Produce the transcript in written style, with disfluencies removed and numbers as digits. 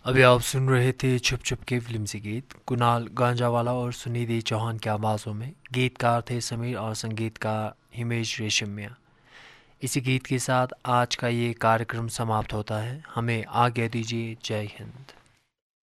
अभी आप सुन रहे थे छुप छुप के फिल्म से गीत कुणाल गांजावाला और सुनिधि चौहान की आवाज़ों में। गीतकार थे समीर और संगीतकार हिमेश रेशमिया। इसी गीत के साथ आज का ये कार्यक्रम समाप्त होता है। हमें आज्ञा दीजिए। जय हिंद।